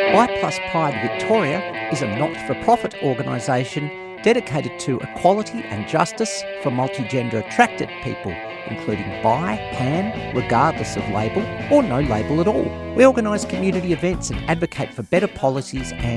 Bi Plus Pride Victoria is a not-for-profit organisation dedicated to equality and justice for multigender attracted people, including bi, pan, regardless of label or no label at all. We organise community events and advocate for better policies and